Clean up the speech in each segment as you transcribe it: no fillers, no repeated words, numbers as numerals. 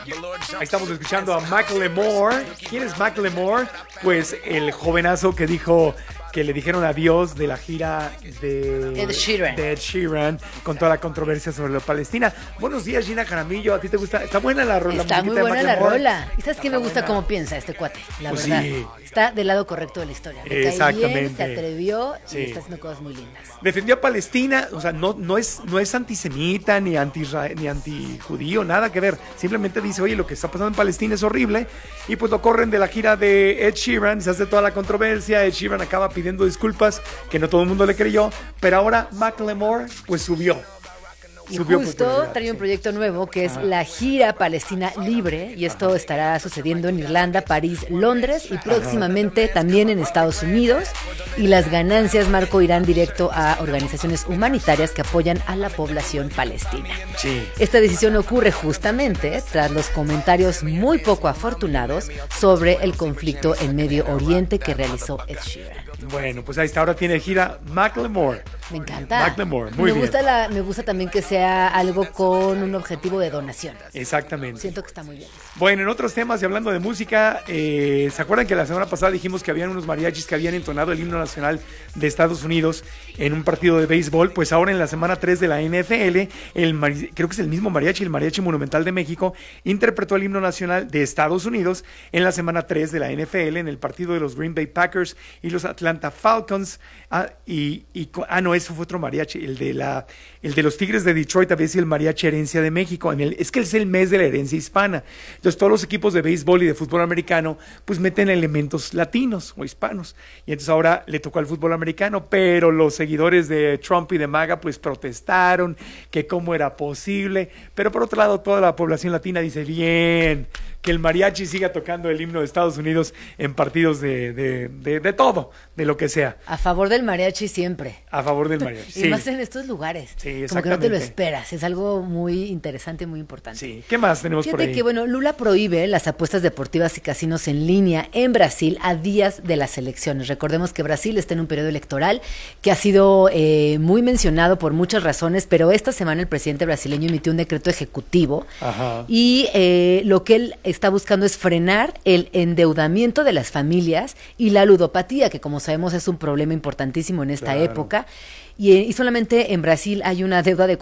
Ahí estamos escuchando a Macklemore. ¿Quién es Macklemore? Pues el jovenazo que dijo que le dijeron adiós de la gira de Ed Sheeran con toda la controversia sobre la Palestina. Buenos días, Gina Jaramillo. ¿A ti te gusta? Está buena la rola. Está muy buena la rola. ¿Y sabes qué me gusta cómo piensa este cuate? La pues verdad. Sí. Está del lado correcto de la historia. Exactamente. Bien, se atrevió Sí. y está haciendo cosas muy lindas. Defendió a Palestina, o sea, no es antisemita ni antijudío, nada que ver. Simplemente dice, oye, lo que está pasando en Palestina es horrible. Y pues lo corren de la gira de Ed Sheeran, se hace toda la controversia. Ed Sheeran acaba pidiendo disculpas, que no todo el mundo le creyó. Pero ahora Macklemore, pues subió. Y justo trae un proyecto nuevo que es la gira Palestina Libre, y esto estará sucediendo en Irlanda, París, Londres y próximamente también en Estados Unidos, y las ganancias, Marco, irán directo a organizaciones humanitarias que apoyan a la población palestina. Sí. Esta decisión ocurre justamente tras los comentarios muy poco afortunados sobre el conflicto en Medio Oriente que realizó Ed Sheeran. Bueno, pues ahí está, ahora tiene gira Macklemore. Me encanta. Macklemore, muy bien. Me gusta también que sea algo con un objetivo de donación. Exactamente. Siento que está muy bien. Bueno, en otros temas y hablando de música, ¿se acuerdan que la semana pasada dijimos que habían unos mariachis que habían entonado el himno nacional de Estados Unidos en un partido de béisbol? Pues ahora en la semana 3 de la NFL, creo que es el mismo mariachi, el Mariachi Monumental de México, interpretó el himno nacional de Estados Unidos en la semana 3 de la NFL en el partido de los Green Bay Packers y los Atlanta Falcons. Eso fue otro mariachi, el de los Tigres de Detroit, había sido el Mariachi Herencia de México. Es que es el mes de la herencia hispana. Entonces todos los equipos de béisbol y de fútbol americano pues meten elementos latinos o hispanos. Y entonces ahora le tocó al fútbol americano, pero los seguidores de Trump y de MAGA pues protestaron que cómo era posible. Pero por otro lado toda la población latina dice bien, que el mariachi siga tocando el himno de Estados Unidos en partidos de todo, de lo que sea. A favor del mariachi siempre. A favor del mariachi. Y más en estos lugares. Sí, como que no te lo esperas. Es algo muy interesante, muy importante. Sí. ¿Qué más tenemos por ahí? Que, Lula prohíbe las apuestas deportivas y casinos en línea en Brasil a días de las elecciones. Recordemos que Brasil está en un periodo electoral que ha sido muy mencionado por muchas razones, pero esta semana el presidente brasileño emitió un decreto ejecutivo. Ajá. Y lo que él está buscando es frenar el endeudamiento de las familias y la ludopatía, que como sabemos es un problema importantísimo en esta época. Y solamente en Brasil hay una deuda de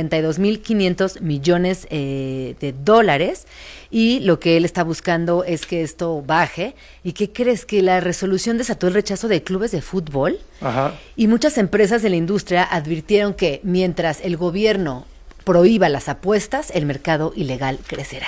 42.500 millones de dólares, y lo que él está buscando es que esto baje. ¿Y qué crees? Que la resolución desató el rechazo de clubes de fútbol. Ajá. Y muchas empresas de la industria advirtieron que mientras el gobierno prohíba las apuestas, el mercado ilegal crecerá.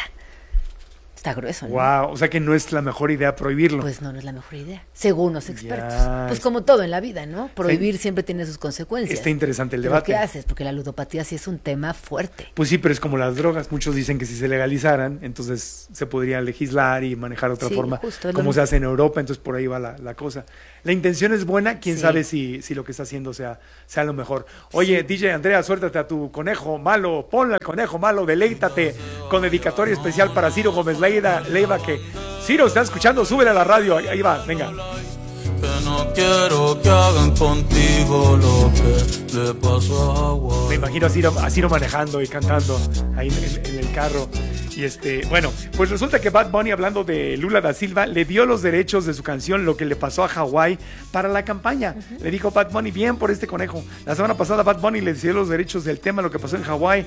Está grueso, ¿no? Wow, o sea que no es la mejor idea prohibirlo. Pues no es la mejor idea, según los expertos. Pues como todo en la vida, ¿no? Prohibir siempre tiene sus consecuencias. Está interesante el debate. ¿Qué haces? Porque la ludopatía sí es un tema fuerte. Pues sí, pero es como las drogas. Muchos dicen que si se legalizaran, entonces se podría legislar y manejar otra forma, como se hace en Europa, entonces por ahí va la cosa. La intención es buena, quién sabe si lo que está haciendo sea lo mejor. Oye, DJ Andrea, suéltate a tu conejo malo, ponle al conejo malo, deleítate con dedicatoria especial para Ciro Gómez Leiva, que Ciro está escuchando, súbele a la radio, ahí va, venga. Que no quiero que hagan contigo lo que le pasó a Hawái. Me imagino a Ciro manejando y cantando ahí en el carro. Y bueno, pues resulta que Bad Bunny, hablando de Lula da Silva, le dio los derechos de su canción Lo que le pasó a Hawái para la campaña. Le dijo Bad Bunny, bien por este conejo. La semana pasada Bad Bunny le dio los derechos del tema Lo que pasó en Hawái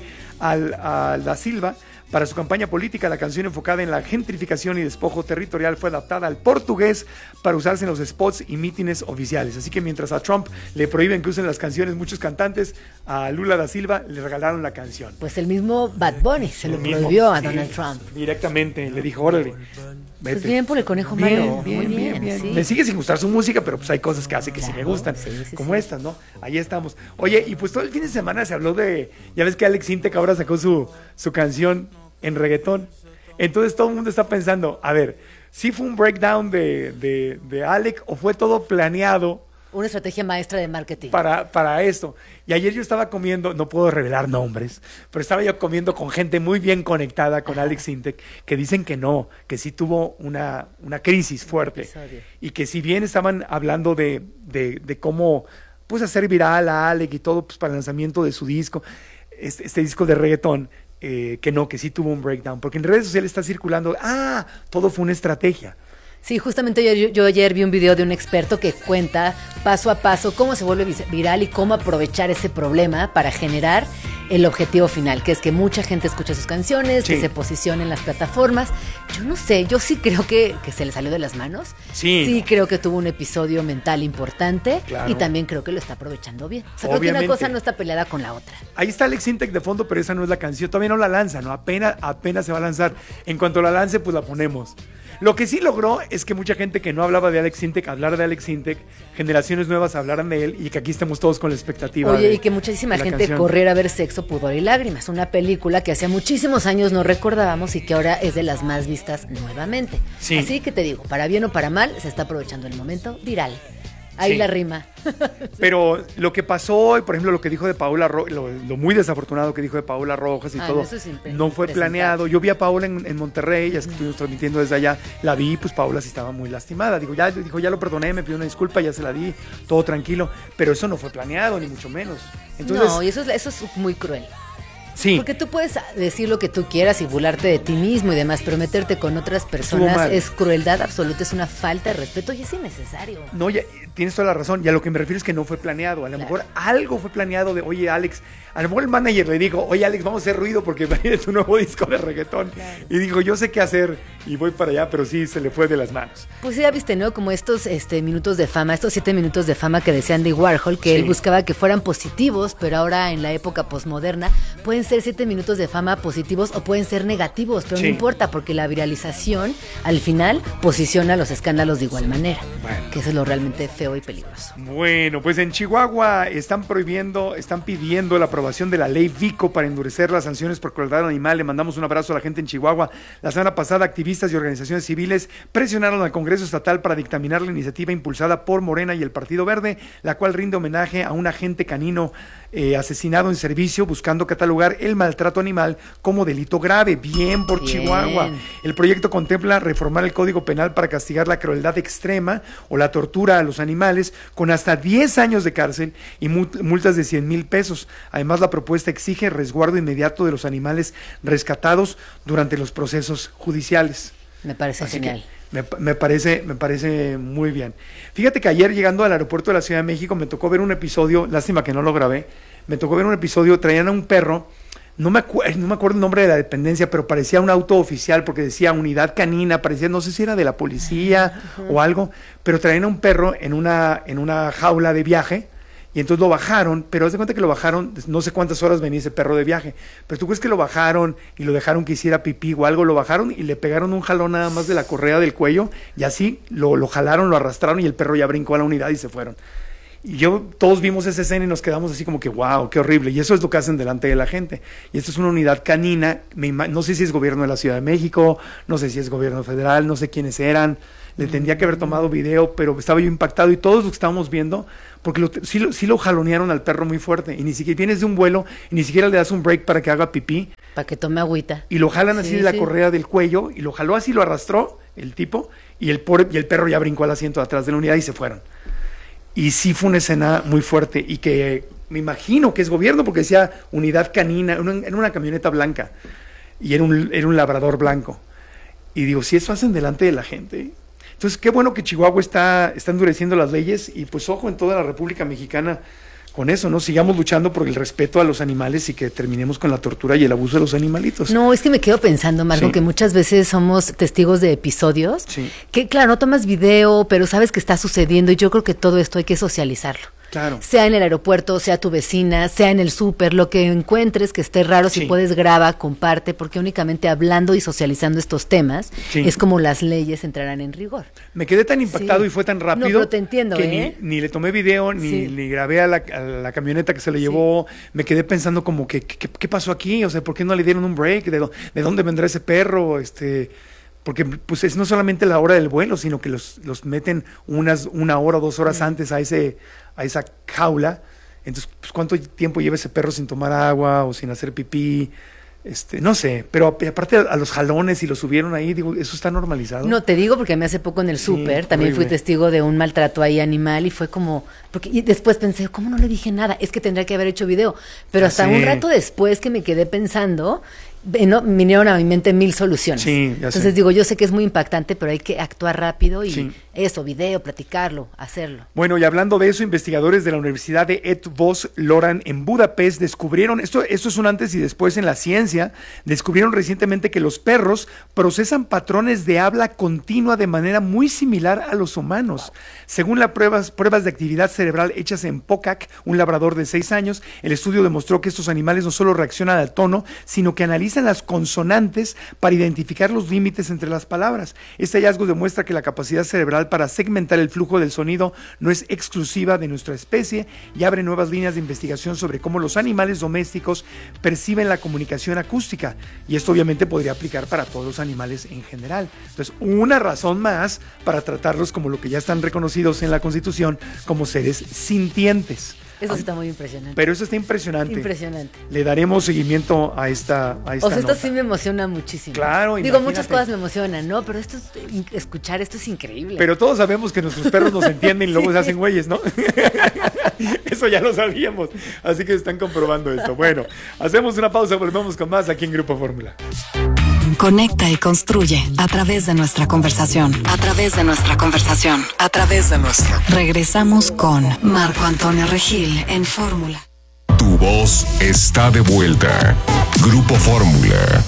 a da Silva para su campaña política. La canción, enfocada en la gentrificación y despojo territorial, fue adaptada al portugués para usarse en los spots y mítines oficiales. Así que mientras a Trump le prohíben que usen las canciones muchos cantantes, a Lula da Silva le regalaron la canción. Pues el mismo Bad Bunny se lo prohibió a Donald Trump. Directamente, le dijo, órale, vete. Pues bien por el conejo malo. Muy bien. Sí. Me sigue sin gustar su música, pero pues hay cosas que hace que sí me gustan, como estas, ¿no? Ahí estamos. Oye, y pues todo el fin de semana se habló ya ves que Alex Intec ahora sacó su canción en reggaetón. Entonces todo el mundo está pensando, a ver, ¿sí fue un breakdown de Alex o fue todo planeado? Una estrategia maestra de marketing. Para esto. Y ayer yo estaba comiendo, no puedo revelar nombres, pero estaba yo comiendo con gente muy bien conectada con Alex Intec, que dicen que no, que sí tuvo una crisis fuerte. Y que si bien estaban hablando de cómo pues hacer viral a Alex y todo pues para el lanzamiento de su disco, este disco de reggaetón, que sí tuvo un breakdown, porque en redes sociales está circulando, todo fue una estrategia. Sí, justamente yo ayer vi un video de un experto que cuenta paso a paso cómo se vuelve viral y cómo aprovechar ese problema para generar el objetivo final, que es que mucha gente escuche sus canciones, que se posicione en las plataformas. Yo no sé, yo sí creo que se le salió de las manos. Sí, creo que tuvo un episodio mental importante, claro. Y también creo que lo está aprovechando bien. O sea, creo que una cosa no está peleada con la otra. Ahí está Alex Intec de fondo, pero esa no es la canción. Todavía no la lanza, ¿no? Apenas se va a lanzar. En cuanto la lance, pues la ponemos. Lo que sí logró es que mucha gente que no hablaba de Alex Intec hablara de Alex Intec, generaciones nuevas hablaran de él y que aquí estemos todos con la expectativa. Oye, y que muchísima gente corriera a ver Sexo, Pudor y Lágrimas, una película que hacía muchísimos años no recordábamos y que ahora es de las más vistas nuevamente. Sí. Así que te digo, para bien o para mal, se está aprovechando el momento viral. Ahí la rima. Pero lo que pasó, por ejemplo, lo que dijo de Paola Rojas, lo muy desafortunado que dijo de Paola Rojas y todo, no fue planeado. Yo vi a Paola en Monterrey, ya es que estuvimos transmitiendo desde allá, la vi, pues Paola sí estaba muy lastimada. Ya lo perdoné, me pidió una disculpa, ya se la di, todo tranquilo. Pero eso no fue planeado, ni mucho menos. Entonces, no, y eso es muy cruel. Sí. Porque tú puedes decir lo que tú quieras y burlarte de ti mismo y demás, pero meterte con otras personas es crueldad absoluta, es una falta de respeto y es innecesario. No, ya tienes toda la razón. Y a lo que me refiero es que no fue planeado. A lo mejor algo fue planeado de, oye, Alex, a lo mejor el manager le dijo, oye, Alex, vamos a hacer ruido porque viene tu nuevo disco de reggaetón. Claro. Y dijo, yo sé qué hacer y voy para allá, pero sí se le fue de las manos. Pues ya viste, ¿no? Como estos minutos de fama, estos 7 minutos de fama que decía Andy Warhol, que él buscaba que fueran positivos, pero ahora en la época posmoderna pueden ser 7 minutos de fama positivos o pueden ser negativos, pero no importa porque la viralización al final posiciona los escándalos de igual manera, que eso es lo realmente feo y peligroso. Bueno, pues en Chihuahua están pidiendo la aprobación de la ley Vico para endurecer las sanciones por crueldad animal. Le mandamos un abrazo a la gente en Chihuahua. La semana pasada, activistas y organizaciones civiles presionaron al Congreso Estatal para dictaminar la iniciativa impulsada por Morena y el Partido Verde, la cual rinde homenaje a un agente canino asesinado en servicio, buscando catalogar el maltrato animal como delito grave. Bien por Chihuahua. El proyecto contempla reformar el Código Penal para castigar la crueldad extrema o la tortura a los animales con hasta 10 años de cárcel y multas de 100,000 pesos. Además, la propuesta exige resguardo inmediato de los animales rescatados durante los procesos judiciales. Me parece genial. Me parece muy bien. Fíjate que ayer llegando al aeropuerto de la Ciudad de México me tocó ver un episodio, lástima que no lo grabé, traían a un perro, no me acuerdo el nombre de la dependencia, pero parecía un auto oficial porque decía unidad canina, parecía, no sé si era de la policía o algo, pero traían a un perro en una jaula de viaje. Y entonces lo bajaron, pero haz de cuenta que lo bajaron, no sé cuántas horas venía ese perro de viaje, pero tú crees que lo bajaron y lo dejaron que hiciera pipí o algo, lo bajaron y le pegaron un jalón nada más de la correa del cuello y así lo jalaron, lo arrastraron y el perro ya brincó a la unidad y se fueron. Y todos vimos esa escena y nos quedamos así como que wow, qué horrible. Y eso es lo que hacen delante de la gente. Y esto es una unidad canina, no sé si es gobierno de la Ciudad de México, no sé si es gobierno federal, no sé quiénes eran. Le tendría que haber tomado video, pero estaba yo impactado y todos lo que estábamos viendo, porque sí lo jalonearon al perro muy fuerte. Y ni siquiera vienes de un vuelo y ni siquiera le das un break para que haga pipí. Para que tome agüita. Y lo jalan así de la correa del cuello y lo jaló así, lo arrastró el tipo y el perro ya brincó al asiento de atrás de la unidad y se fueron. Y sí fue una escena muy fuerte y que me imagino que es gobierno porque decía unidad canina, en una camioneta blanca y era un labrador blanco. Y digo, si eso hacen delante de la gente. Entonces, qué bueno que Chihuahua está endureciendo las leyes y pues ojo en toda la República Mexicana con eso, ¿no? Sigamos luchando por el respeto a los animales y que terminemos con la tortura y el abuso de los animalitos. No, es que me quedo pensando, Marco, que muchas veces somos testigos de episodios que, claro, no tomas video, pero sabes que está sucediendo y yo creo que todo esto hay que socializarlo. Claro. Sea en el aeropuerto, sea tu vecina, sea en el súper, lo que encuentres que esté raro, si puedes graba, comparte, porque únicamente hablando y socializando estos temas es como las leyes entrarán en rigor. Me quedé tan impactado y fue tan rápido. No, pero te entiendo, que ni le tomé video, ni grabé a la camioneta que se lo llevó. Me quedé pensando como que, ¿qué pasó aquí? O sea, ¿por qué no le dieron un break? ¿De dónde vendrá ese perro? Porque pues es no solamente la hora del vuelo, sino que los meten una hora o 2 horas antes a esa jaula. Entonces, pues, ¿cuánto tiempo lleva ese perro sin tomar agua o sin hacer pipí? No sé, pero aparte a los jalones y lo subieron ahí, digo, eso está normalizado. No, te digo porque a mí hace poco en el súper también fui testigo de un maltrato ahí animal y fue como, y después pensé, ¿cómo no le dije nada? Es que tendría que haber hecho video, pero hasta un rato después que me quedé pensando, vinieron a mi mente 1000 soluciones. Sí, ya Entonces sé. digo, yo sé que es muy impactante, pero hay que actuar rápido y Sí. eso, video, platicarlo, hacerlo. Bueno, y hablando de eso, investigadores de la Universidad de Eötvös Loránd en Budapest descubrieron, esto es un antes y después en la ciencia, descubrieron recientemente que los perros procesan patrones de habla continua de manera muy similar a los humanos. Según las pruebas de actividad cerebral hechas en Pokac, un labrador de 6 años, el estudio demostró que estos animales no solo reaccionan al tono, sino que analizan las consonantes para identificar los límites entre las palabras. Este hallazgo demuestra que la capacidad cerebral para segmentar el flujo del sonido no es exclusiva de nuestra especie y abre nuevas líneas de investigación sobre cómo los animales domésticos perciben la comunicación acústica. Y esto obviamente podría aplicar para todos los animales en general. Entonces, una razón más para tratarlos como lo que ya están reconocidos en la Constitución, como seres sintientes. Eso está muy impresionante. Pero eso está impresionante. Impresionante. Le daremos seguimiento a esta O sea, esto nota. sí me emociona muchísimo. Claro, Digo, imagínate. muchas cosas me emocionan, ¿no? Pero escuchar esto es increíble. Pero todos sabemos que nuestros perros nos entienden y luego se hacen güeyes, ¿no? Eso ya lo sabíamos. Así que están comprobando esto. Bueno, hacemos una pausa, volvemos con más aquí en Grupo Fórmula. Conecta y construye a través de nuestra conversación. A través de nuestra conversación. A través de nuestra. Regresamos con Marco Antonio Regil en Fórmula. Tu voz está de vuelta. Grupo Fórmula.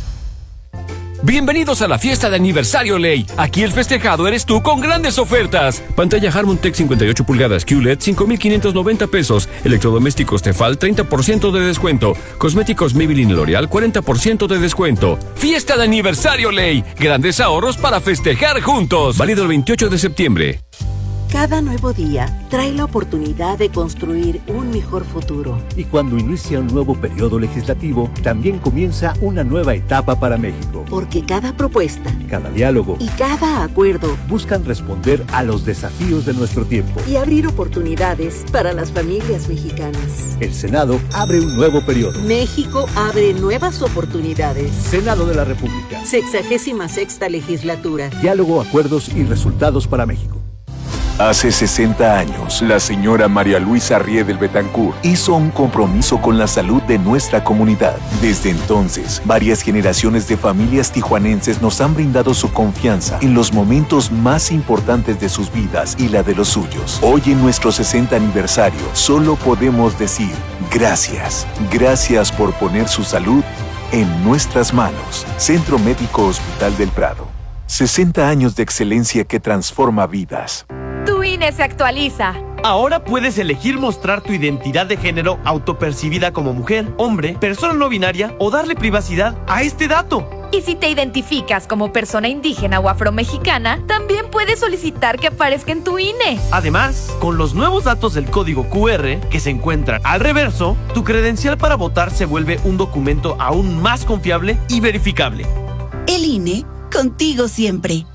Bienvenidos a la fiesta de aniversario Ley. Aquí el festejado eres tú con grandes ofertas. Pantalla Harmon Tech 58 pulgadas QLED 5,590 pesos. Electrodomésticos Tefal 30% de descuento. Cosméticos Maybelline L'Oreal 40% de descuento. Fiesta de aniversario Ley. Grandes ahorros para festejar juntos. Válido el 28 de septiembre. Cada nuevo día trae la oportunidad de construir un mejor futuro. Y cuando inicia un nuevo periodo legislativo, también comienza una nueva etapa para México. Porque cada propuesta Cada diálogo y cada acuerdo buscan responder a los desafíos de nuestro tiempo. y abrir oportunidades para las familias mexicanas. El Senado abre un nuevo periodo. México abre nuevas oportunidades. Senado de la República. 66ª legislatura. Diálogo, acuerdos y resultados para México. Hace 60 años, la señora María Luisa Riedel Betancourt hizo un compromiso con la salud de nuestra comunidad. Desde entonces, varias generaciones de familias tijuanenses nos han brindado su confianza en los momentos más importantes de sus vidas y la de los suyos. Hoy, en nuestro 60 aniversario, solo podemos decir gracias. Gracias por poner su salud en nuestras manos. Centro Médico Hospital del Prado. 60 años de excelencia que transforma vidas. Tu INE se actualiza. Ahora puedes elegir mostrar tu identidad de género autopercibida como mujer, hombre, persona no binaria o darle privacidad a este dato. Y si te identificas como persona indígena o afromexicana, también puedes solicitar que aparezca en tu INE. Además, con los nuevos datos del código QR que se encuentran al reverso, tu credencial para votar se vuelve un documento aún más confiable y verificable. El INE, contigo siempre.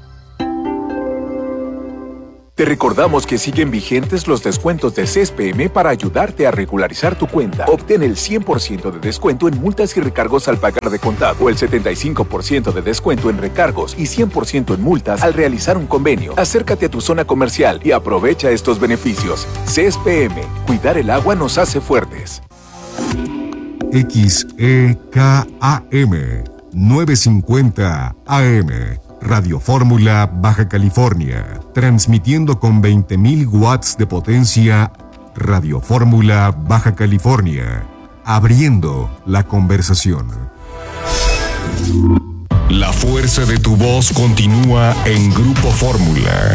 Te recordamos que siguen vigentes los descuentos de CSPM para ayudarte a regularizar tu cuenta. Obtén el 100% de descuento en multas y recargos al pagar de contado o el 75% de descuento en recargos y 100% en multas al realizar un convenio. Acércate a tu zona comercial y aprovecha estos beneficios. CSPM, cuidar el agua nos hace fuertes. XEKAM 950 AM. Radio Fórmula, Baja California. Transmitiendo con 20.000 watts de potencia. Radio Fórmula, Baja California. Abriendo la conversación. La fuerza de tu voz continúa en Grupo Fórmula.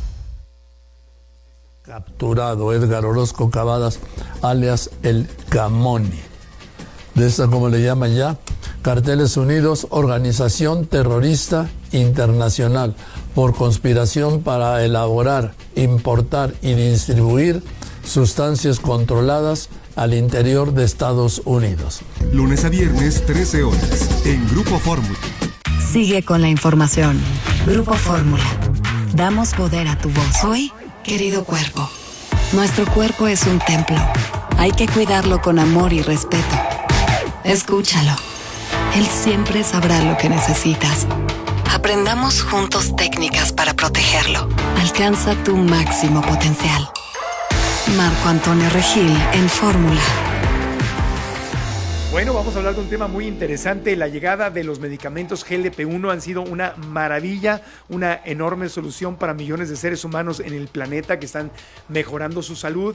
Capturado Edgar Orozco Cavadas, alias El Camoni. De esta, como le llaman ya, Carteles Unidos, organización terrorista internacional, por conspiración para elaborar, importar y distribuir sustancias controladas al interior de Estados Unidos. Lunes a viernes, 13 horas, en Grupo Fórmula. Sigue con la información. Grupo Fórmula. Damos poder a tu voz. Hoy, querido cuerpo, nuestro cuerpo es un templo. Hay que cuidarlo con amor y respeto. Escúchalo. Él siempre sabrá lo que necesitas. Aprendamos juntos técnicas para protegerlo. Alcanza tu máximo potencial. Marco Antonio Regil en Fórmula. Bueno, vamos a hablar de un tema muy interesante. La llegada de los medicamentos GLP-1 han sido una maravilla, una enorme solución para millones de seres humanos en el planeta que están mejorando su salud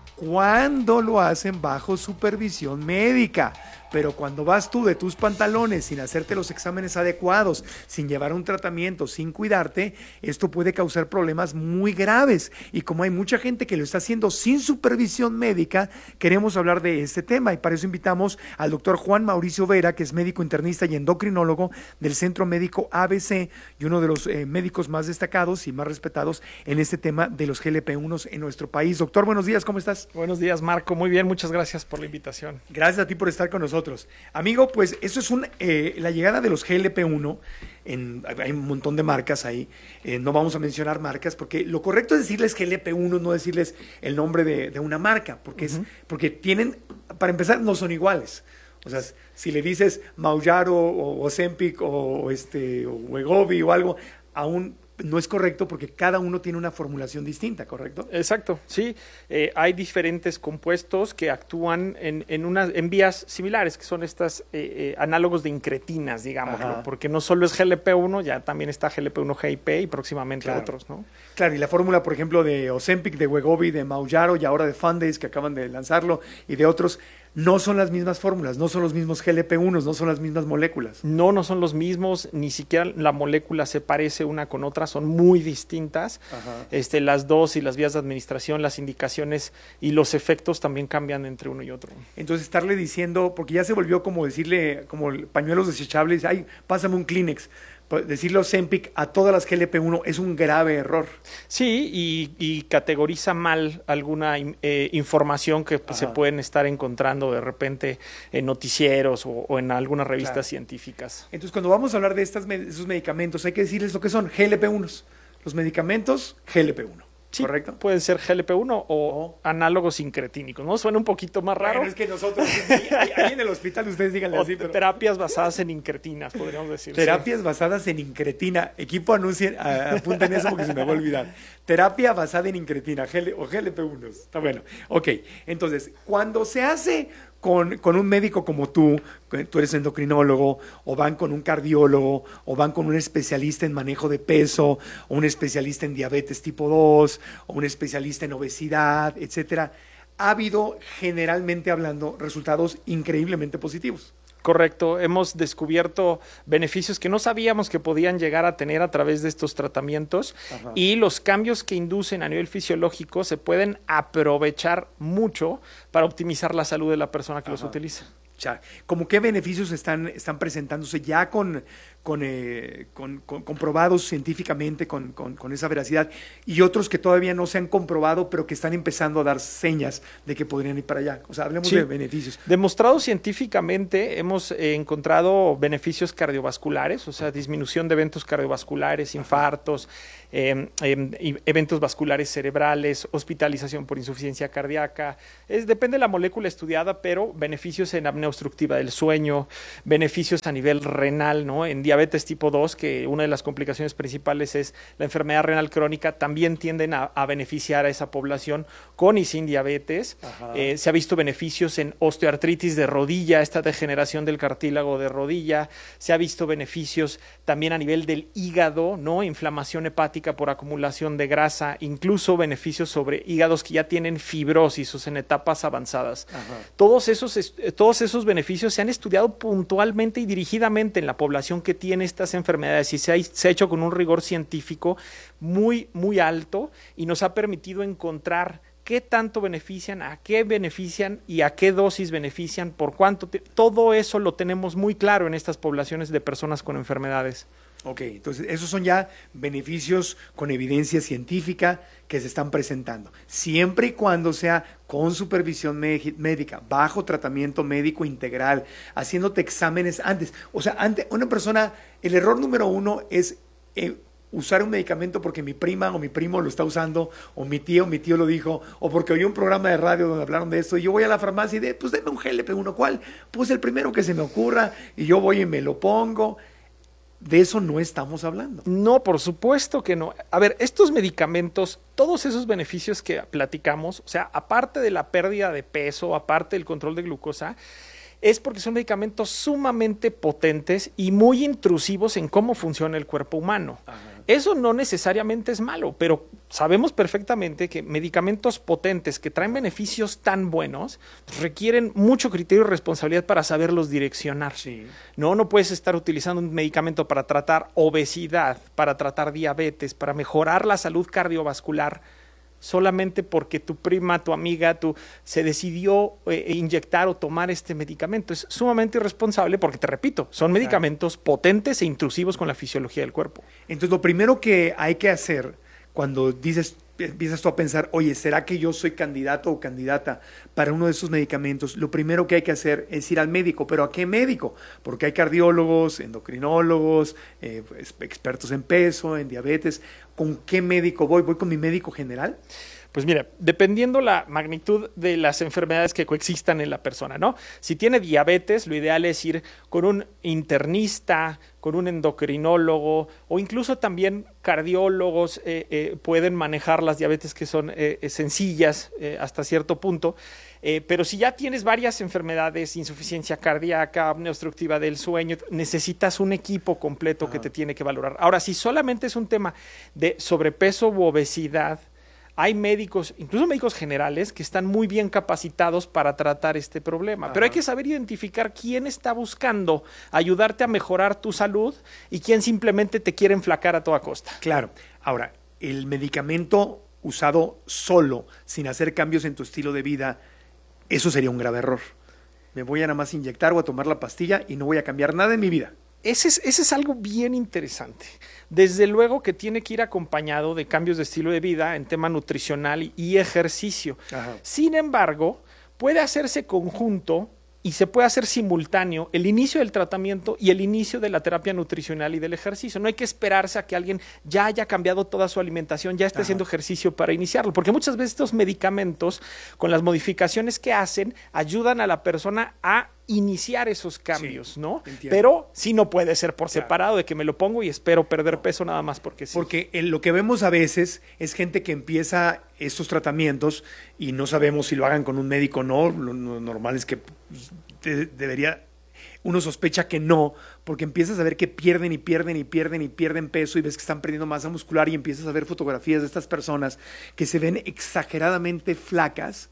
cuando lo hacen bajo supervisión médica. Pero cuando vas tú de tus pantalones sin hacerte los exámenes adecuados, sin llevar un tratamiento, sin cuidarte, esto puede causar problemas muy graves. Y como hay mucha gente que lo está haciendo sin supervisión médica, queremos hablar de este tema. Y para eso invitamos al doctor Juan Mauricio Vera, que es médico internista y endocrinólogo del Centro Médico ABC y uno de los médicos más destacados y más respetados en este tema de los GLP-1 en nuestro país. Doctor, buenos días, ¿cómo estás? Buenos días, Marco. Muy bien, muchas gracias por la invitación. Gracias a ti por estar con nosotros. Amigo, pues eso es la llegada de los GLP-1, hay un montón de marcas ahí, no vamos a mencionar marcas, porque lo correcto es decirles GLP-1, no decirles el nombre de una marca, porque, porque tienen, para empezar, no son iguales. O sea, si le dices Mounjaro o Ozempic o Wegovy o algo, aún no es correcto porque cada uno tiene una formulación distinta, ¿correcto? Exacto, sí. Hay diferentes compuestos que actúan en vías similares, que son estas análogos de incretinas, digámoslo, porque no solo es GLP-1, ya también está GLP-1-GIP y próximamente otros, ¿no? Claro, y la fórmula, por ejemplo, de Ozempic, de Wegovy, de Mounjaro y ahora de Fundace, que acaban de lanzarlo, y de otros, no son las mismas fórmulas, no son los mismos GLP-1, no son las mismas moléculas. No son los mismos, ni siquiera la molécula se parece una con otra, son muy distintas. Las dosis, las vías de administración, las indicaciones y los efectos también cambian entre uno y otro. Entonces estarle diciendo, porque ya se volvió como decirle, como pañuelos desechables, ay, pásame un Kleenex. Decirle Ozempic a todas las GLP-1 es un grave error. Sí, y categoriza mal alguna información que se pueden estar encontrando de repente en noticieros o en algunas revistas científicas. Entonces, cuando vamos a hablar de esos medicamentos, hay que decirles lo que son GLP-1. Los medicamentos GLP-1. Sí, ¿correcto? Pueden ser GLP-1 o análogos incretínicos, ¿no? Suena un poquito más raro. Bueno, es que nosotros, ahí en el hospital, ustedes díganle así. Pero terapias basadas en incretinas, podríamos decir. Terapias basadas en incretina. Equipo, apunten eso porque se me va a olvidar. Terapia basada en incretina, o GLP-1. Está bueno. Ok, entonces, cuando se hace con un médico como tú eres endocrinólogo, o van con un cardiólogo, o van con un especialista en manejo de peso, o un especialista en diabetes tipo 2, o un especialista en obesidad, etcétera, ha habido, generalmente hablando, resultados increíblemente positivos. Correcto, hemos descubierto beneficios que no sabíamos que podían llegar a tener a través de estos tratamientos. Y los cambios que inducen a nivel fisiológico se pueden aprovechar mucho para optimizar la salud de la persona que los utiliza. ¿Cómo qué beneficios están presentándose ya comprobados científicamente con esa veracidad, y otros que todavía no se han comprobado pero que están empezando a dar señas de que podrían ir para allá? O sea, hablemos de beneficios. Demostrado científicamente, hemos encontrado beneficios cardiovasculares, o sea, disminución de eventos cardiovasculares, infartos, eventos vasculares cerebrales, hospitalización por insuficiencia cardíaca. Depende de la molécula estudiada, pero beneficios en apnea obstructiva del sueño, beneficios a nivel renal, ¿no? En diabetes tipo 2, que una de las complicaciones principales es la enfermedad renal crónica, también tienden a beneficiar a esa población con y sin diabetes. Se ha visto beneficios en osteoartritis de rodilla, esta degeneración del cartílago de rodilla. Se ha visto beneficios también a nivel del hígado, ¿no? Inflamación hepática por acumulación de grasa, incluso beneficios sobre hígados que ya tienen fibrosis o en etapas avanzadas. Todos esos beneficios se han estudiado puntualmente y dirigidamente en la población que tiene estas enfermedades, y se ha hecho con un rigor científico muy, muy alto, y nos ha permitido encontrar qué tanto benefician, a qué benefician y a qué dosis benefician, por cuánto. Todo eso lo tenemos muy claro en estas poblaciones de personas con enfermedades. Ok, entonces esos son ya beneficios con evidencia científica que se están presentando, siempre y cuando sea con supervisión médica, bajo tratamiento médico integral, haciéndote exámenes antes. O sea, una persona, el error número uno es usar un medicamento porque mi prima o mi primo lo está usando, o mi tío lo dijo, o porque oí un programa de radio donde hablaron de esto, y yo voy a la farmacia y pues denme un GLP-1, ¿cuál? Pues el primero que se me ocurra, y yo voy y me lo pongo. De eso no estamos hablando. No, por supuesto que no. A ver, estos medicamentos, todos esos beneficios que platicamos, o sea, aparte de la pérdida de peso, aparte del control de glucosa, es porque son medicamentos sumamente potentes y muy intrusivos en cómo funciona el cuerpo humano. Eso no necesariamente es malo, pero sabemos perfectamente que medicamentos potentes que traen beneficios tan buenos pues, requieren mucho criterio y responsabilidad para saberlos direccionar. Sí. No puedes estar utilizando un medicamento para tratar obesidad, para tratar diabetes, para mejorar la salud cardiovascular, solamente porque tu prima, tu amiga, se decidió inyectar o tomar este medicamento. Es sumamente irresponsable porque, te repito, son medicamentos potentes e intrusivos con la fisiología del cuerpo. Entonces, lo primero que hay que hacer cuando empiezas tú a pensar, oye, ¿será que yo soy candidato o candidata para uno de esos medicamentos? Lo primero que hay que hacer es ir al médico. ¿Pero a qué médico? Porque hay cardiólogos, endocrinólogos, expertos en peso, en diabetes. ¿Con qué médico voy? ¿Voy con mi médico general? Pues mira, dependiendo la magnitud de las enfermedades que coexistan en la persona, ¿no? Si tiene diabetes, lo ideal es ir con un internista, con un endocrinólogo o incluso también cardiólogos pueden manejar las diabetes que son sencillas hasta cierto punto. Pero si ya tienes varias enfermedades, insuficiencia cardíaca, apnea obstructiva del sueño, necesitas un equipo completo que te tiene que valorar. Ahora, si solamente es un tema de sobrepeso u obesidad, hay médicos, incluso médicos generales, que están muy bien capacitados para tratar este problema. Pero hay que saber identificar quién está buscando ayudarte a mejorar tu salud y quién simplemente te quiere enflacar a toda costa. Claro. Ahora, el medicamento usado solo, sin hacer cambios en tu estilo de vida, eso sería un grave error. Me voy a nada más inyectar o a tomar la pastilla y no voy a cambiar nada en mi vida. Ese es algo bien interesante. Desde luego que tiene que ir acompañado de cambios de estilo de vida en tema nutricional y ejercicio. Ajá. Sin embargo, puede hacerse conjunto y se puede hacer simultáneo el inicio del tratamiento y el inicio de la terapia nutricional y del ejercicio. No hay que esperarse a que alguien ya haya cambiado toda su alimentación, ya esté haciendo ejercicio para iniciarlo, porque muchas veces estos medicamentos, con las modificaciones que hacen, ayudan a la persona a iniciar esos cambios, ¿no? Entiendo. Pero sí no puede ser por separado de que me lo pongo y espero perder peso nada más porque sí. Porque lo que vemos a veces es gente que empieza estos tratamientos y no sabemos si lo hagan con un médico o no. Lo normal es que uno sospecha que no, porque empiezas a ver que pierden peso y ves que están perdiendo masa muscular y empiezas a ver fotografías de estas personas que se ven exageradamente flacas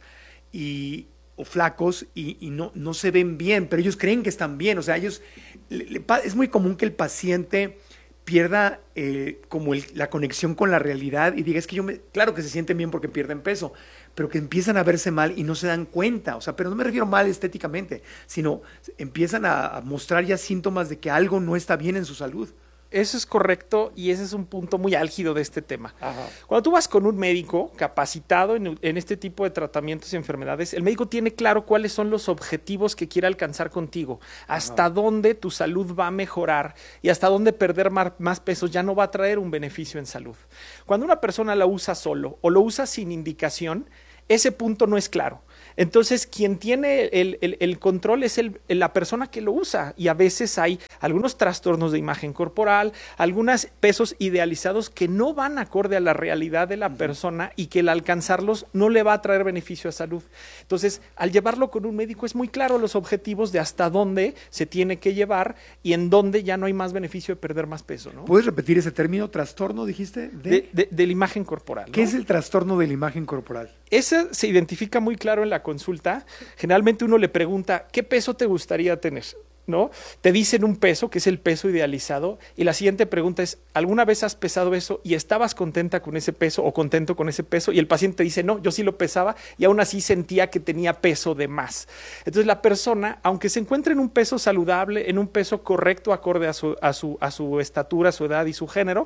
o flacos y no se ven bien, pero ellos creen que están bien. O sea, es muy común que el paciente pierda como la conexión con la realidad y diga, es que claro que se sienten bien porque pierden peso, pero que empiezan a verse mal y no se dan cuenta. O sea, pero no me refiero mal estéticamente, sino empiezan a mostrar ya síntomas de que algo no está bien en su salud. Eso es correcto y ese es un punto muy álgido de este tema. Ajá. Cuando tú vas con un médico capacitado en este tipo de tratamientos y enfermedades, el médico tiene claro cuáles son los objetivos que quiere alcanzar contigo, hasta dónde tu salud va a mejorar y hasta dónde perder más peso ya no va a traer un beneficio en salud. Cuando una persona la usa solo o lo usa sin indicación, ese punto no es claro. Entonces, quien tiene el control es la persona que lo usa y a veces hay algunos trastornos de imagen corporal, algunos pesos idealizados que no van acorde a la realidad de la persona y que al alcanzarlos no le va a traer beneficio a salud. Entonces, al llevarlo con un médico es muy claro los objetivos de hasta dónde se tiene que llevar y en dónde ya no hay más beneficio de perder más peso, ¿no? ¿Puedes repetir ese término? ¿Trastorno, dijiste? De la imagen corporal, ¿no? ¿Qué es el trastorno de la imagen corporal? Ese se identifica muy claro en la consulta. Generalmente uno le pregunta, ¿qué peso te gustaría tener? ¿No? Te dicen un peso, que es el peso idealizado, y la siguiente pregunta es, ¿alguna vez has pesado eso y estabas contenta con ese peso o contento con ese peso? Y el paciente dice, no, yo sí lo pesaba y aún así sentía que tenía peso de más. Entonces la persona, aunque se encuentre en un peso saludable, en un peso correcto acorde a su estatura, su edad y su género,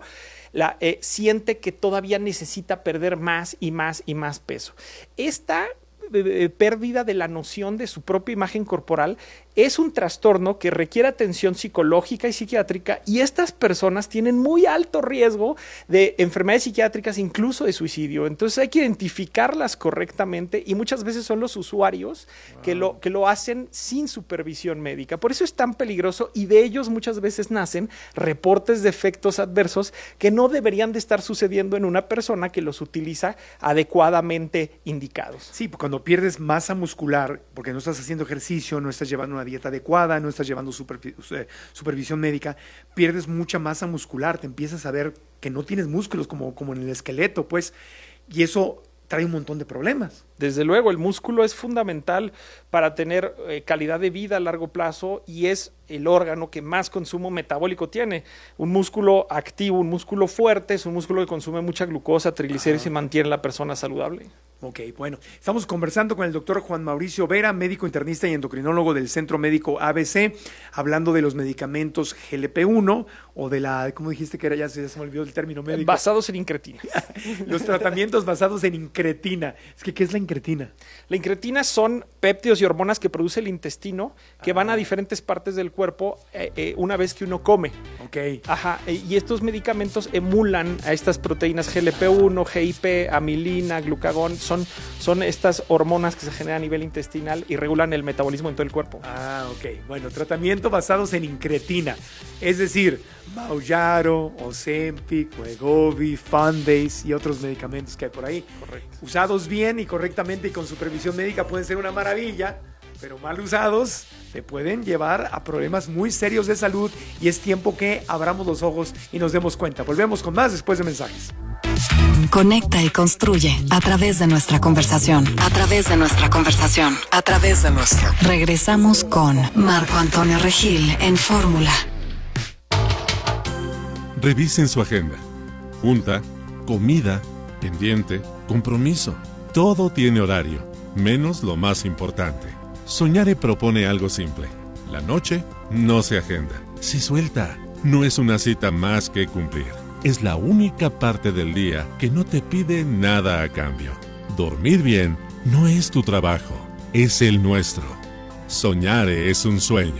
siente que todavía necesita perder más y más y más peso. Esta pérdida de la noción de su propia imagen corporal es un trastorno que requiere atención psicológica y psiquiátrica y estas personas tienen muy alto riesgo de enfermedades psiquiátricas, incluso de suicidio. Entonces hay que identificarlas correctamente y muchas veces son los usuarios que lo hacen sin supervisión médica. Por eso es tan peligroso y de ellos muchas veces nacen reportes de efectos adversos que no deberían de estar sucediendo en una persona que los utiliza adecuadamente indicados. Sí, cuando pierdes masa muscular porque no estás haciendo ejercicio, no estás llevando una dieta adecuada, no estás llevando supervisión médica, pierdes mucha masa muscular, te empiezas a ver que no tienes músculos como en el esqueleto, pues, y eso trae un montón de problemas. Desde luego, el músculo es fundamental para tener calidad de vida a largo plazo y es el órgano que más consumo metabólico tiene. Un músculo activo, un músculo fuerte, es un músculo que consume mucha glucosa, triglicéridos y mantiene a la persona saludable. Ok, bueno, estamos conversando con el doctor Juan Mauricio Vera, médico internista y endocrinólogo del Centro Médico ABC, hablando de los medicamentos GLP-1 o de la, ¿cómo dijiste que era? Ya se me olvidó el término médico. Basados en incretina. Los tratamientos basados en incretina. Es que, ¿qué es la incretina? La incretina son péptidos y hormonas que produce el intestino que van a diferentes partes del cuerpo una vez que uno come. Ok. Ajá, y estos medicamentos emulan a estas proteínas GLP-1, GIP, amilina, glucagón. Son estas hormonas que se generan a nivel intestinal y regulan el metabolismo en todo el cuerpo. Ah, ok. Bueno, tratamiento basados en incretina. Es decir, Mounjaro, Ozempic, Wegovy, Funbase y otros medicamentos que hay por ahí. Correcto. Usados bien y correctamente y con supervisión médica pueden ser una maravilla, pero mal usados te pueden llevar a problemas muy serios de salud y es tiempo que abramos los ojos y nos demos cuenta. Volvemos con más después de mensajes. Conecta y construye a través de nuestra conversación. A través de nuestra conversación. A través de nuestra. Regresamos con Marco Antonio Regil en Fórmula. Revisen su agenda. Junta, comida, pendiente, compromiso. Todo tiene horario, menos lo más importante. Soñare propone algo simple. La noche no se agenda, se suelta. No es una cita más que cumplir. Es la única parte del día que no te pide nada a cambio. Dormir bien no es tu trabajo, es el nuestro. Soñare es un sueño.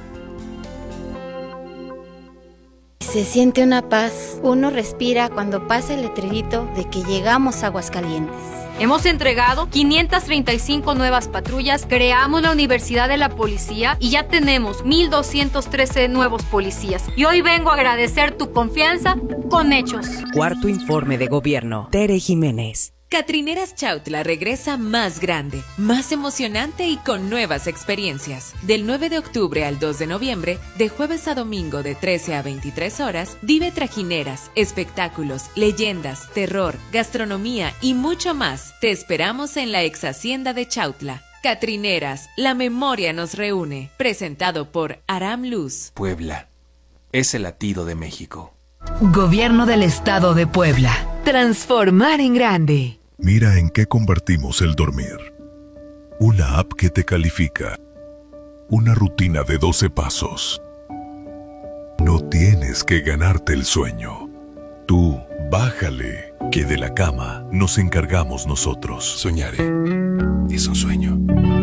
Se siente una paz. Uno respira cuando pasa el letrerito de que llegamos a Aguascalientes. Hemos entregado 535 nuevas patrullas, creamos la Universidad de la Policía y ya tenemos 1,213 nuevos policías. Y hoy vengo a agradecer tu confianza con hechos. Cuarto informe de gobierno. Tere Jiménez. Catrineras Chautla regresa más grande, más emocionante y con nuevas experiencias. Del 9 de octubre al 2 de noviembre, de jueves a domingo de 13 a 23 horas, vive trajineras, espectáculos, leyendas, terror, gastronomía y mucho más. Te esperamos en la ex hacienda de Chautla. Catrineras, la memoria nos reúne. Presentado por Aram Luz. Puebla es el latido de México. Gobierno del Estado de Puebla. Transformar en grande. Mira en qué convertimos el dormir. Una app que te califica. Una rutina de 12 pasos. No tienes que ganarte el sueño. Tú, bájale, que de la cama nos encargamos nosotros. Soñare es un sueño.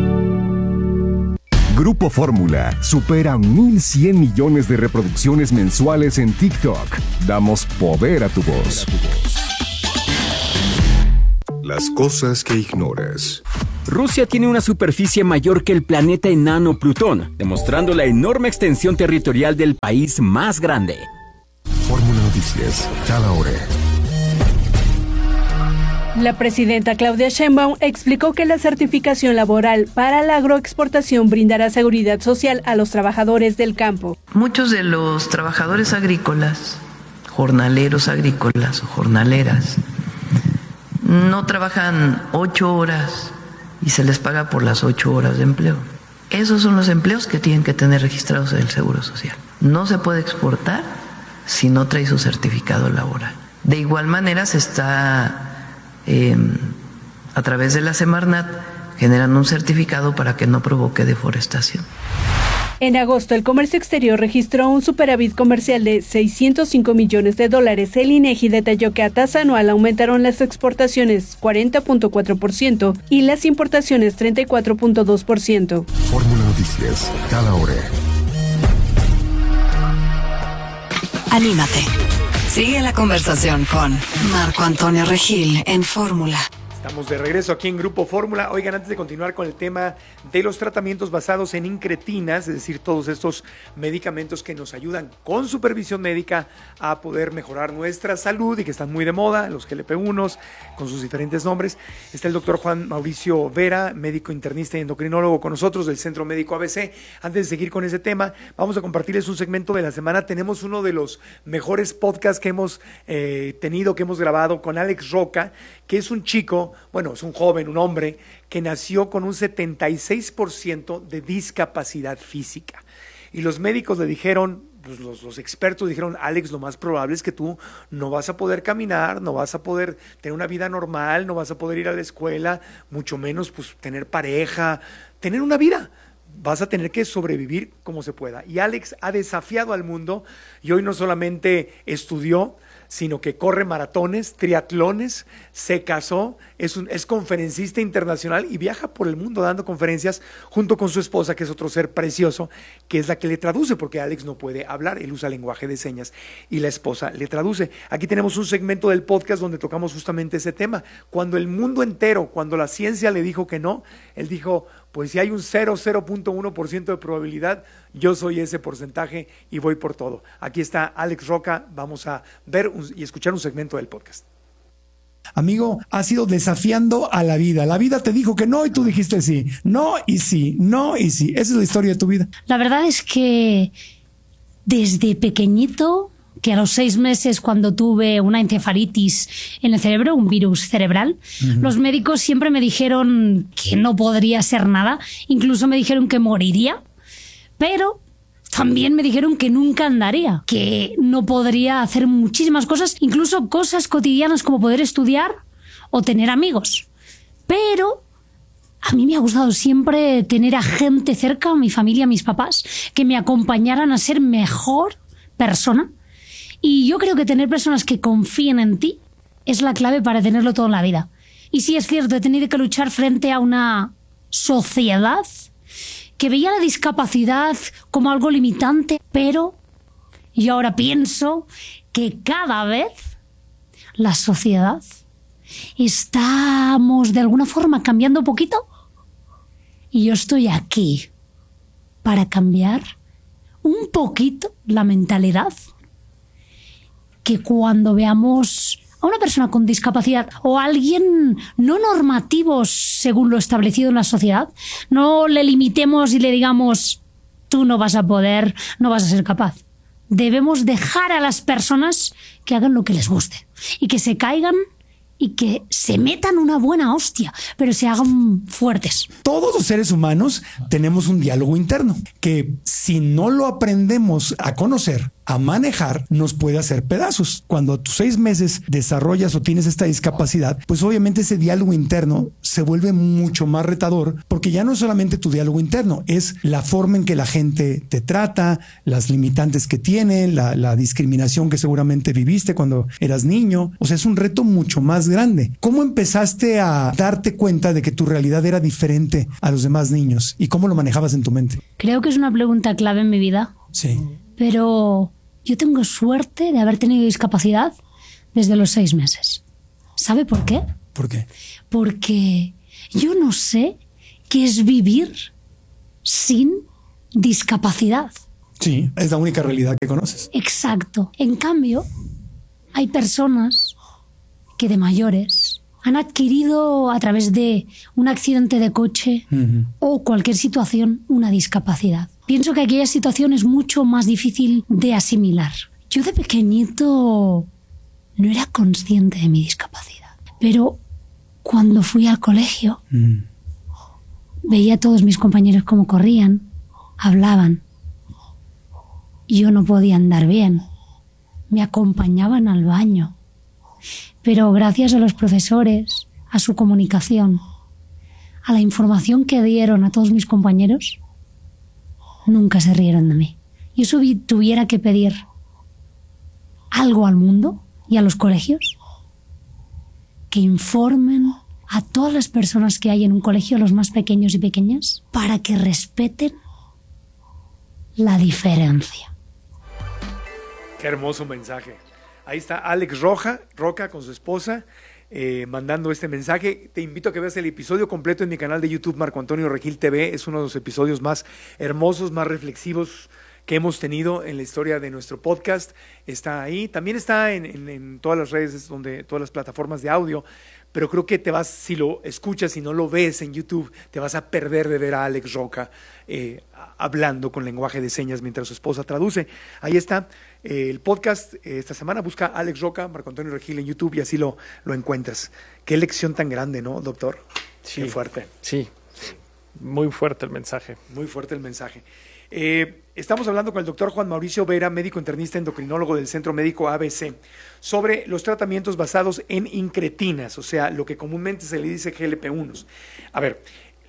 Grupo Fórmula supera 1,100 millones de reproducciones mensuales en TikTok. Damos poder a tu voz. Las cosas que ignoras. Rusia tiene una superficie mayor que el planeta enano Plutón, demostrando la enorme extensión territorial del país más grande. Fórmula Noticias, cada hora. La presidenta Claudia Sheinbaum explicó que la certificación laboral para la agroexportación brindará seguridad social a los trabajadores del campo. Muchos de los trabajadores agrícolas, jornaleros agrícolas o jornaleras, no trabajan 8 horas y se les paga por las 8 horas de empleo. Esos son los empleos que tienen que tener registrados en el Seguro Social. No se puede exportar si no trae su certificado laboral. De igual manera se está a través de la Semarnat generando un certificado para que no provoque deforestación. En agosto, el comercio exterior registró un superávit comercial de $605 millones. El INEGI detalló que a tasa anual aumentaron las exportaciones 40.4% y las importaciones 34.2%. Fórmula Noticias, cada hora. Anímate. Sigue la conversación con Marco Antonio Regil en Fórmula. Estamos de regreso aquí en Grupo Fórmula. Oigan, antes de continuar con el tema de los tratamientos basados en incretinas, es decir, todos estos medicamentos que nos ayudan con supervisión médica a poder mejorar nuestra salud y que están muy de moda, los GLP-1, con sus diferentes nombres, está el doctor Juan Mauricio Vera, médico internista y endocrinólogo con nosotros del Centro Médico ABC. Antes de seguir con ese tema, vamos a compartirles un segmento de la semana. Tenemos uno de los mejores podcasts que hemos tenido, que hemos grabado con Alex Roca, que es un chico, bueno, es un joven, un hombre, que nació con un 76% de discapacidad física. Y los médicos le dijeron, pues los expertos dijeron, Alex, lo más probable es que tú no vas a poder caminar, no vas a poder tener una vida normal, no vas a poder ir a la escuela, mucho menos pues tener pareja, tener una vida. Vas a tener que sobrevivir como se pueda. Y Alex ha desafiado al mundo y hoy no solamente estudió, sino que corre maratones, triatlones, se casó, es conferencista internacional y viaja por el mundo dando conferencias junto con su esposa, que es otro ser precioso, que es la que le traduce, porque Alex no puede hablar, él usa lenguaje de señas y la esposa le traduce. Aquí tenemos un segmento del podcast donde tocamos justamente ese tema. Cuando el mundo entero, cuando la ciencia le dijo que no, él dijo, pues si hay un 0.1% de probabilidad, yo soy ese porcentaje y voy por todo. Aquí está Alex Roca, vamos a ver y escuchar un segmento del podcast. Amigo, has ido desafiando a la vida. La vida te dijo que no y tú dijiste sí. No y sí, no y sí. Esa es la historia de tu vida. La verdad es que desde pequeñito, que a los 6 meses cuando tuve una encefalitis en el cerebro, un virus cerebral, los médicos siempre me dijeron que no podría ser nada, incluso me dijeron que moriría, pero también me dijeron que nunca andaría, que no podría hacer muchísimas cosas, incluso cosas cotidianas como poder estudiar o tener amigos. Pero a mí me ha gustado siempre tener a gente cerca, a mi familia, a mis papás, que me acompañaran a ser mejor persona. Y yo creo que tener personas que confíen en ti es la clave para tenerlo todo en la vida. Y sí es cierto, he tenido que luchar frente a una sociedad que veía la discapacidad como algo limitante, pero yo ahora pienso que cada vez la sociedad estamos de alguna forma cambiando un poquito y yo estoy aquí para cambiar un poquito la mentalidad, que cuando veamos a una persona con discapacidad o a alguien no normativo según lo establecido en la sociedad, no le limitemos y le digamos, tú no vas a poder, no vas a ser capaz. Debemos dejar a las personas que hagan lo que les guste y que se caigan y que se metan una buena hostia, pero se hagan fuertes. Todos los seres humanos tenemos un diálogo interno que si no lo aprendemos a conocer, a manejar, nos puede hacer pedazos. Cuando a tus 6 meses desarrollas o tienes esta discapacidad, pues obviamente ese diálogo interno se vuelve mucho más retador, porque ya no es solamente tu diálogo interno, es la forma en que la gente te trata, las limitantes que tiene, la discriminación que seguramente viviste cuando eras niño. O sea, es un reto mucho más grande. ¿Cómo empezaste a darte cuenta de que tu realidad era diferente a los demás niños? ¿Y cómo lo manejabas en tu mente? Creo que es una pregunta clave en mi vida. Sí. Pero yo tengo suerte de haber tenido discapacidad desde los 6 meses. ¿Sabe por qué? ¿Por qué? Porque yo no sé qué es vivir sin discapacidad. Sí, es la única realidad que conoces. Exacto. En cambio, hay personas que de mayores han adquirido a través de un accidente de coche o cualquier situación una discapacidad. Pienso que aquella situación es mucho más difícil de asimilar. Yo de pequeñito no era consciente de mi discapacidad, pero cuando fui al colegio veía a todos mis compañeros cómo corrían, hablaban. Yo no podía andar bien, me acompañaban al baño, pero gracias a los profesores, a su comunicación, a la información que dieron a todos mis compañeros, nunca se rieron de mí. Yo si tuviera que pedir algo al mundo y a los colegios, que informen a todas las personas que hay en un colegio, los más pequeños y pequeñas, para que respeten la diferencia. Qué hermoso mensaje. Ahí está Alex Roca con su esposa. mandando este mensaje. Te invito a que veas el episodio completo en mi canal de YouTube, Marco Antonio Regil TV. Es uno de los episodios más hermosos, más reflexivos que hemos tenido en la historia de nuestro podcast. Está ahí. También está en todas las redes, todas las plataformas de audio. Pero creo que si lo escuchas y no lo ves en YouTube, te vas a perder de ver a Alex Roca hablando con lenguaje de señas mientras su esposa traduce. Ahí está el podcast. Esta semana busca Alex Roca, Marco Antonio Regil en YouTube y así lo encuentras. Qué lección tan grande, ¿no, doctor? Sí, qué fuerte. Sí, muy fuerte el mensaje. Muy fuerte el mensaje. Estamos hablando con el doctor Juan Mauricio Vera, médico internista endocrinólogo del Centro Médico ABC, sobre los tratamientos basados en incretinas, o sea, lo que comúnmente se le dice GLP-1. A ver,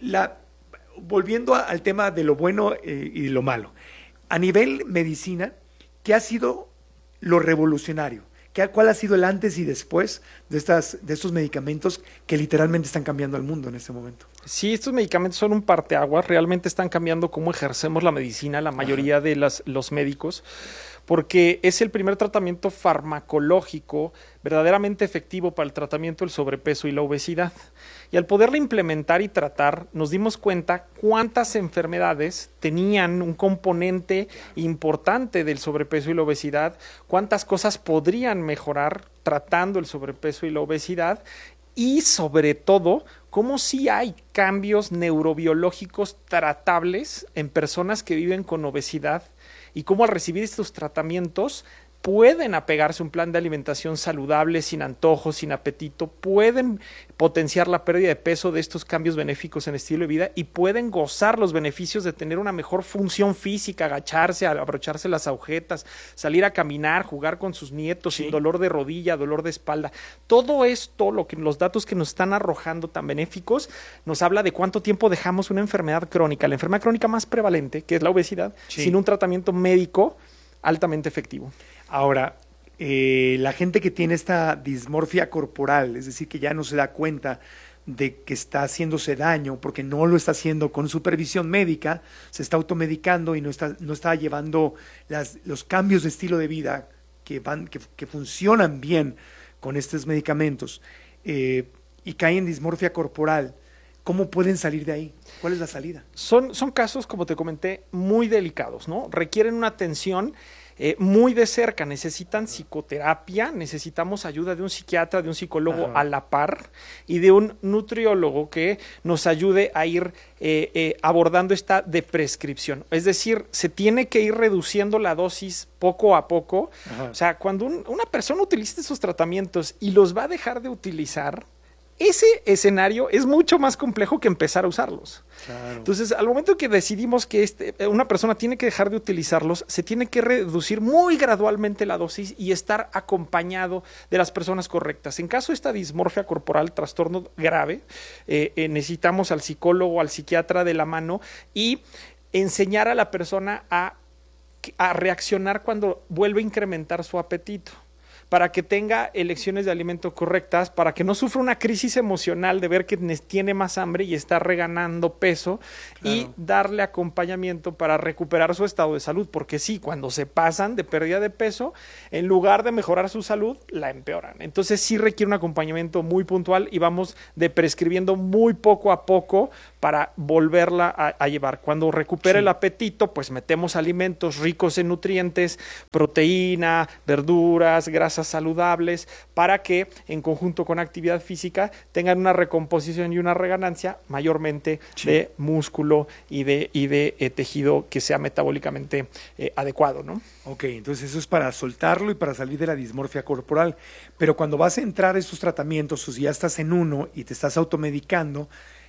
volviendo al tema de lo bueno y de lo malo, a nivel medicina, ¿qué ha sido lo revolucionario? ¿Cuál ha sido el antes y después de estos medicamentos que literalmente están cambiando al mundo en este momento? Sí, estos medicamentos son un parteaguas, realmente están cambiando cómo ejercemos la medicina, la mayoría de los médicos, porque es el primer tratamiento farmacológico verdaderamente efectivo para el tratamiento del sobrepeso y la obesidad. Y al poderla implementar y tratar, nos dimos cuenta cuántas enfermedades tenían un componente importante del sobrepeso y la obesidad, cuántas cosas podrían mejorar tratando el sobrepeso y la obesidad, y sobre todo, cómo sí hay cambios neurobiológicos tratables en personas que viven con obesidad y cómo al recibir estos tratamientos pueden apegarse a un plan de alimentación saludable, sin antojos, sin apetito, pueden potenciar la pérdida de peso de estos cambios benéficos en estilo de vida y pueden gozar los beneficios de tener una mejor función física, agacharse, abrocharse las agujetas, salir a caminar, jugar con sus nietos sin dolor de rodilla, dolor de espalda. Todo esto, los datos que nos están arrojando tan benéficos, nos habla de cuánto tiempo dejamos una enfermedad crónica, la enfermedad crónica más prevalente, que es la obesidad, sin un tratamiento médico altamente efectivo. Ahora, la gente que tiene esta dismorfia corporal, es decir, que ya no se da cuenta de que está haciéndose daño porque no lo está haciendo con supervisión médica, se está automedicando y no está llevando los cambios de estilo de vida que funcionan bien con estos medicamentos y caen en dismorfia corporal. ¿Cómo pueden salir de ahí? ¿Cuál es la salida? Son casos, como te comenté, muy delicados, ¿no? Requieren una atención muy de cerca, necesitan psicoterapia, necesitamos ayuda de un psiquiatra, de un psicólogo a la par y de un nutriólogo que nos ayude a ir abordando esta de prescripción. Es decir, se tiene que ir reduciendo la dosis poco a poco. O sea, cuando una persona utiliza esos tratamientos y los va a dejar de utilizar, ese escenario es mucho más complejo que empezar a usarlos. Claro. Entonces, al momento que decidimos que una persona tiene que dejar de utilizarlos, se tiene que reducir muy gradualmente la dosis y estar acompañado de las personas correctas. En caso de esta dismorfia corporal, trastorno grave, necesitamos al psicólogo, al psiquiatra de la mano y enseñar a la persona a reaccionar cuando vuelve a incrementar su apetito, para que tenga elecciones de alimento correctas, para que no sufra una crisis emocional de ver que tiene más hambre y está reganando peso, y darle acompañamiento para recuperar su estado de salud, porque sí, cuando se pasan de pérdida de peso, en lugar de mejorar su salud, la empeoran. Entonces sí requiere un acompañamiento muy puntual y vamos prescribiendo muy poco a poco para volverla a llevar. Cuando recupere el apetito, pues metemos alimentos ricos en nutrientes, proteína, verduras, grasas saludables, para que en conjunto con actividad física tengan una recomposición y una reganancia mayormente de músculo y de tejido que sea metabólicamente adecuado, ¿no? Ok, entonces eso es para soltarlo y para salir de la dismorfia corporal. Pero cuando vas a entrar a estos tratamientos, o si ya estás en uno y te estás automedicando,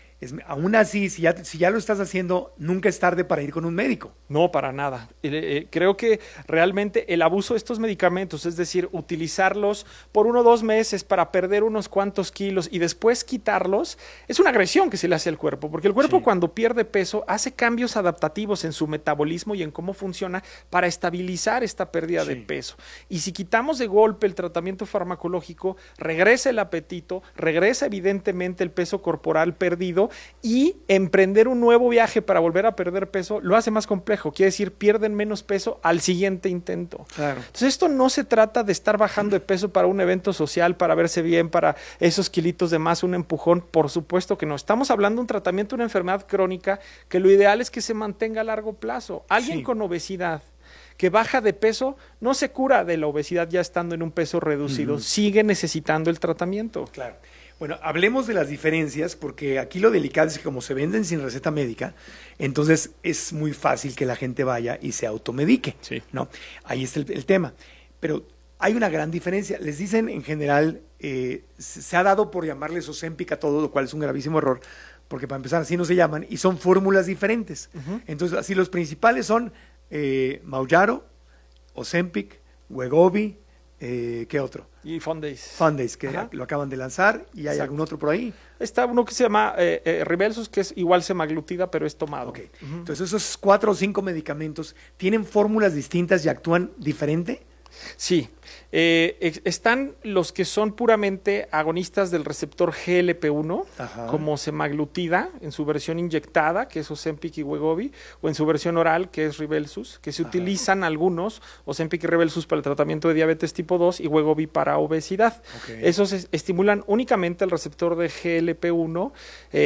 aún así, si ya lo estás haciendo, nunca es tarde para ir con un médico. No, para nada. Creo que realmente el abuso de estos medicamentos, es decir, utilizarlos por 1 o 2 meses para perder unos cuantos kilos y después quitarlos, es una agresión que se le hace al cuerpo, porque el cuerpo cuando pierde peso hace cambios adaptativos en su metabolismo y en cómo funciona para estabilizar esta pérdida de peso. Y si quitamos de golpe el tratamiento farmacológico, regresa el apetito, regresa evidentemente el peso corporal perdido y emprender un nuevo viaje para volver a perder peso lo hace más complejo. Quiere decir, pierden menos peso al siguiente intento. Claro. Entonces, esto no se trata de estar bajando de peso para un evento social, para verse bien, para esos kilitos de más, un empujón. Por supuesto que no. Estamos hablando de un tratamiento de una enfermedad crónica que lo ideal es que se mantenga a largo plazo. Alguien con obesidad que baja de peso no se cura de la obesidad ya estando en un peso reducido, sigue necesitando el tratamiento. Claro. Bueno, hablemos de las diferencias, porque aquí lo delicado es que como se venden sin receta médica, entonces es muy fácil que la gente vaya y se automedique, ¿no? Ahí está el tema. Pero hay una gran diferencia. Les dicen en general, se ha dado por llamarles Ozempic a todo, lo cual es un gravísimo error, porque para empezar así no se llaman, y son fórmulas diferentes. Entonces, así los principales son Mounjaro, Ozempic, Wegovy, ¿qué otro? Y Fondace. Fondace, que lo acaban de lanzar, y hay algún otro por ahí. Está uno que se llama Rybelsus, que es igual semaglutida, pero es tomado. Okay. Entonces, esos 4 o 5 medicamentos, ¿tienen fórmulas distintas y actúan diferente? Sí. Están los que son puramente agonistas del receptor GLP-1, como semaglutida en su versión inyectada, que es Ozempic y Wegovy, o en su versión oral, que es Rybelsus, que se utilizan algunos, Ozempic y Rybelsus para el tratamiento de diabetes tipo 2 y Wegovy para obesidad. Esos estimulan únicamente el receptor de GLP-1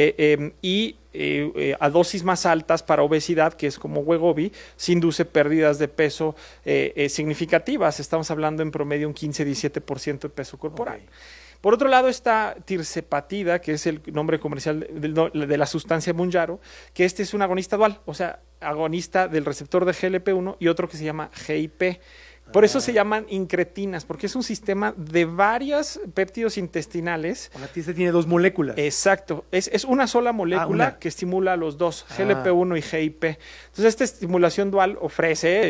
a dosis más altas para obesidad, que es como Wegovy, se induce pérdidas de peso significativas. Estamos hablando en promedio un 15-17% de peso corporal. Por otro lado está tirzepatida, que es el nombre comercial de la sustancia Mounjaro, que este es un agonista dual, o sea, agonista del receptor de GLP-1 y otro que se llama GIP. Por eso se llaman incretinas, porque es un sistema de varios péptidos intestinales. Este tiene 2 moléculas. Exacto. Es una sola molécula que estimula a los dos, GLP-1 y GIP. Entonces, esta estimulación dual ofrece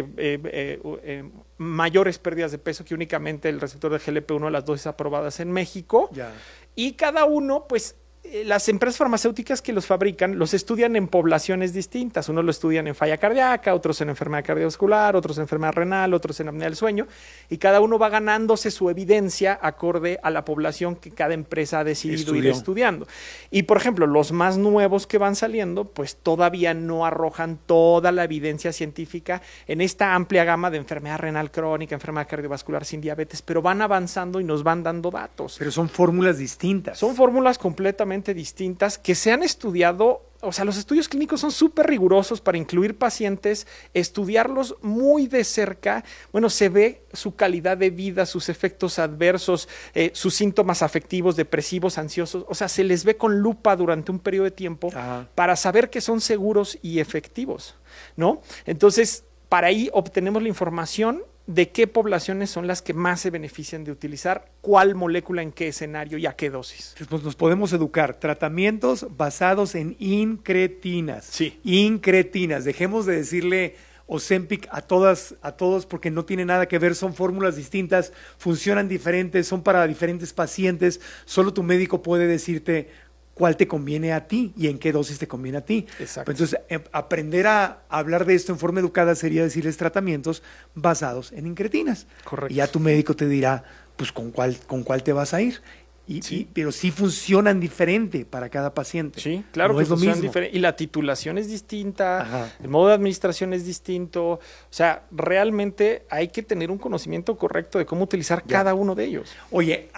mayores pérdidas de peso que únicamente el receptor de GLP-1, las dosis aprobadas en México. Y cada uno, pues, las empresas farmacéuticas que los fabrican los estudian en poblaciones distintas. Unos lo estudian en falla cardíaca, otros en enfermedad cardiovascular, otros en enfermedad renal, otros en apnea del sueño, y cada uno va ganándose su evidencia acorde a la población que cada empresa ha decidido ir estudiando. Y, por ejemplo, los más nuevos que van saliendo, pues todavía no arrojan toda la evidencia científica en esta amplia gama de enfermedad renal crónica, enfermedad cardiovascular sin diabetes, pero van avanzando y nos van dando datos. Pero son fórmulas distintas. Son fórmulas completamente distintas que se han estudiado. O sea, los estudios clínicos son súper rigurosos para incluir pacientes, estudiarlos muy de cerca. Bueno, se ve su calidad de vida, sus efectos adversos, sus síntomas afectivos, depresivos, ansiosos. O sea, se les ve con lupa durante un periodo de tiempo para saber que son seguros y efectivos, ¿no? Entonces, para ahí obtenemos la información de qué poblaciones son las que más se benefician de utilizar cuál molécula en qué escenario y a qué dosis. Pues nos podemos educar. Tratamientos basados en incretinas. Sí. Incretinas. Dejemos de decirle Ozempic a todos, porque no tiene nada que ver, son fórmulas distintas, funcionan diferentes, son para diferentes pacientes. Solo tu médico puede decirte cuál te conviene a ti y en qué dosis te conviene a ti. Exacto. Entonces, aprender a hablar de esto en forma educada sería decirles tratamientos basados en incretinas. Correcto. Y ya tu médico te dirá, pues, con cuál te vas a ir. Pero sí funcionan diferente para cada paciente. Sí, claro, no que es lo funcionan mismo. diferente. Y la titulación es distinta, el modo de administración es distinto. O sea, realmente hay que tener un conocimiento correcto de cómo utilizar cada uno de ellos. Oye,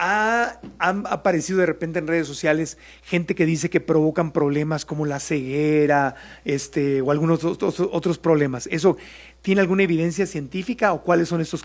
han aparecido de repente en redes sociales gente que dice que provocan problemas como la ceguera, o algunos otros problemas. ¿Eso tiene alguna evidencia científica o cuáles son estos